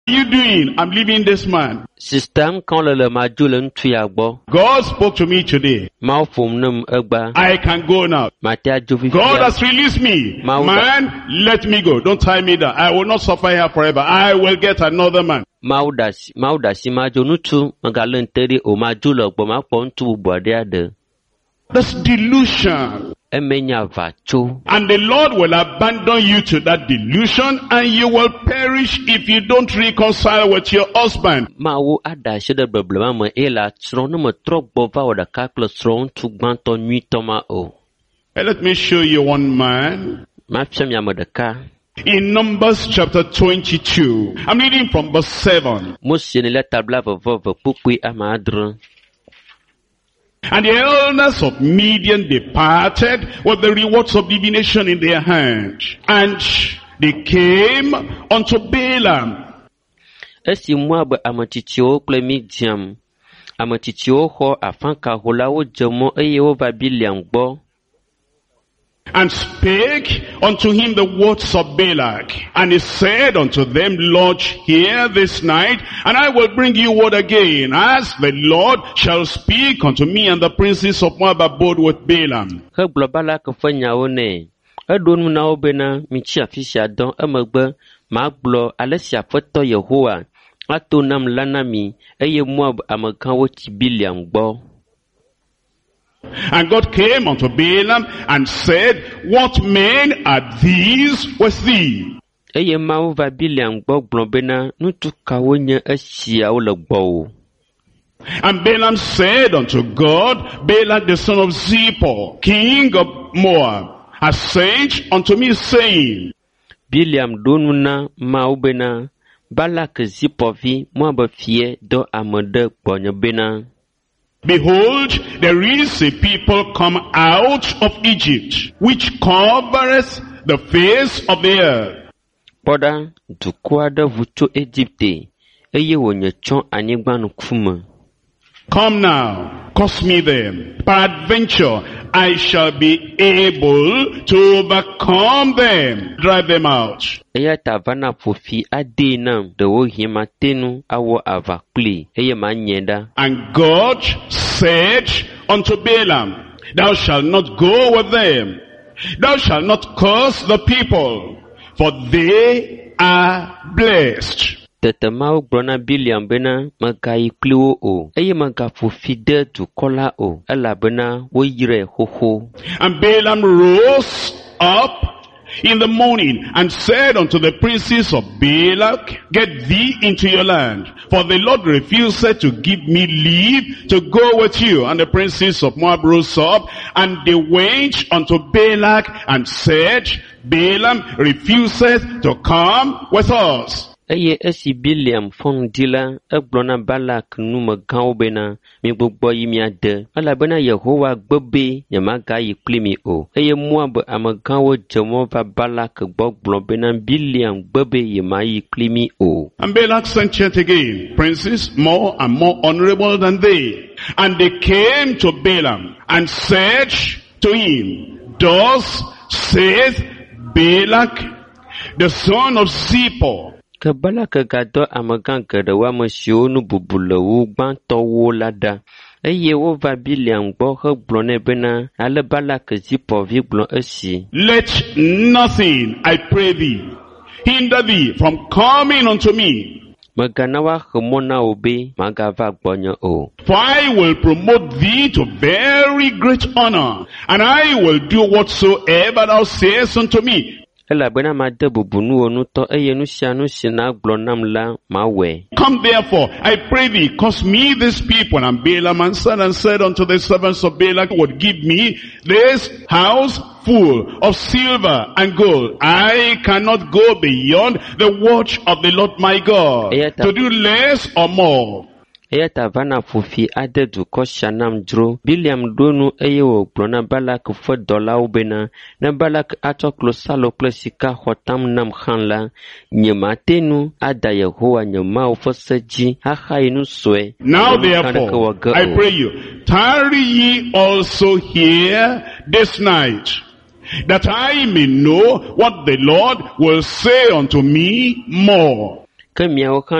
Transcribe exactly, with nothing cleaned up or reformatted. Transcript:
you doing? I'm leaving this man. System quand le le majulen tuyagbo. God spoke to me today. Mau fum num egba. I can go now. Matia juvi. God has released me. Mauda. Man, let me go. Don't tie me down. I will not suffer here forever. I will get another man. Maudas, maudas imajonutu magalen teri o majulo gbo ma pontu bode ade. That's delusion. Emenya vacho. And the Lord will abandon you to that delusion, and you will perish if you don't reconcile with your husband. Mawo ada shede problema me ela tron me trok bova oda kaklo tron tu gbanto nui toma o. Hey, let me show you one man. Ma psem ya modeka. In Numbers chapter twenty-two, I'm reading from verse seven. Mosye le tabla vovove pupui amadre. And the elders of Midian departed with the rewards of divination in their hand. And they came unto Balaam. Esi Moab amatitio kle Midian. Amatitio ho afanka hola o jemo eye o va Biliam gbo. And spake unto him the words of Balak. And he said unto them, Lodge here this night, and I will bring you word again, as the Lord shall speak unto me. And the princes of Moab abode with Balaam. He globala ke fanya one. E donu na obena michi afisia don emegbe ma glo alesia foto Yehowa. Ato nam lanami eye Moab amekan wo ti Biliam gbo. And God came unto Balaam and said, What men are these with thee? Eye mau va Biliam gbo globena nutu kawonye esia o le gbo. And Balaam said unto God, Balak the son of Zippor, king of Moab, has sent unto me, saying, Biliam donuna maubena Balak Zippovi Moab fie do amode gbonye bena. Behold, there is a people come out of Egypt, which covereth the face of the earth. Poda dukwada vuto Egypte, eye wonye chon anyigbanu kume. Come now, cause me them. Peradventure, I shall be able to overcome them, drive them out. Eya tavana fofi adena de wo himatenu awo avakli. Eye manyenda. And God said unto Balaam, Thou shalt not go with them. Thou shalt not curse the people, for they are blessed. Tete mau brona Biliam bena magai kliwo o. Eye maga fofi de tu kola o. Ela bena wo yire hoho. And Balaam rose up in the morning and said unto the princes of Balak, Get thee into your land, for the Lord refused to give me leave to go with you. And the princes of Moab rose up, and they went unto Balak and said, Balaam refuseth to come with us. Eye esi Biliam fon dila eblona Balak nume gan bena mi gbogbo yi mi ade ala bena Yehowa gbebe yamaga yi klimi o eye Moab amagan wo jemo va Balak gbogbo bena Biliam gbebe yema yi klimi o. And Balak sent yet again princes more and more honorable than they, and they came to Balaam and said to him, Thus saith Balak the son of Zippor. Ke Balak gado amagan gede wa mosio nu bubule wu gbanto wo lada. Eye wo va Biliam gbo he blone bena ale Balak Zippor vi blon esi. Let nothing, I pray thee, hinder thee from coming unto me. Magana wa khmona obe magava gbonyo o. For I will promote thee to very great honor, and I will do whatsoever thou sayest unto me. Ela bena ma de bubunu onu to eye nu sia nu sina glonam la ma we. Come therefore, I pray thee, cause me this people. And Balaam answered and said unto the servants of Balak, would give me this house full of silver and gold. I cannot go beyond the watch of the Lord my God, to do less or more. Eya tavana fofi ade du ko shanam dro Biliam donu eye wo glona Balak fo dola ubena na Balak ato klosalo klesika hotam nam khanla nyema tenu ada Yehowa nyema ofoseji ahainu swe. Now therefore I pray you, tarry ye also here this night, that I may know what the Lord will say unto me more.